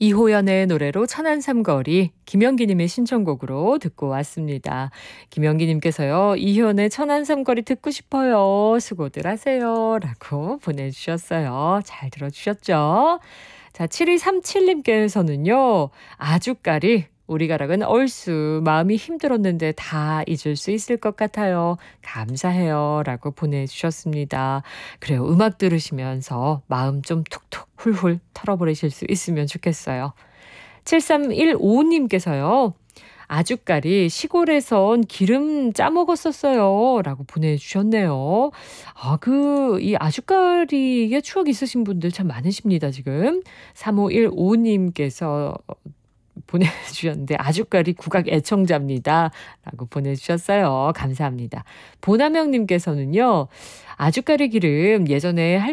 이호연의 노래로 천안삼거리 김영기님의 신청곡으로 듣고 왔습니다. 김영기님께서요. 이효연의 천안삼거리 듣고 싶어요. 수고들 하세요. 라고 보내주셨어요. 잘 들어주셨죠? 자, 7237님께서는요. 아주까리 우리 가락은 얼쑤 마음이 힘들었는데 다 잊을 수 있을 것 같아요. 감사해요. 라고 보내주셨습니다. 그래요. 음악 들으시면서 마음 좀 툭툭 훌훌 털어버리실 수 있으면 좋겠어요. 7315님께서요. 아주까리 시골에선 기름 짜먹었었어요. 라고 보내주셨네요. 이 아주까리의 추억이 있으신 분들 참 많으십니다, 지금. 3515님께서 보내주셨는데 아주까리 국악 애청자입니다. 라고 보내주셨어요. 감사합니다. 보남영님께서는요. 아주까리 기름 예전에